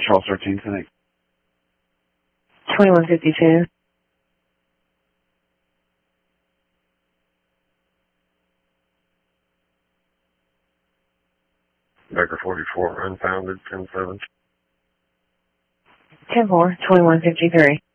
Charles 13 Connect. 2152. Baker 44, unfounded, 10-7. 10-4, 2153.